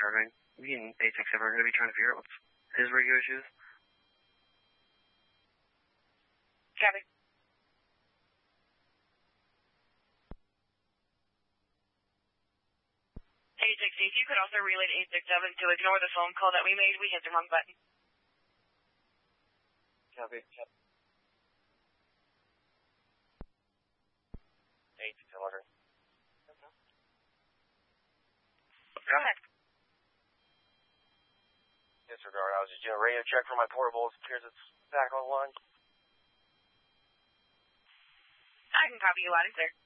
chartering. Me and 867 are going to be trying to figure out what's his radio issues. Copy. 860, if you could also relay to 867 to ignore the phone call that we made, we hit the wrong button. Copy. 867 order. Go ahead. Disregard, I was just doing a radio check for my portable. It appears it's back online. I can copy you loud and clear.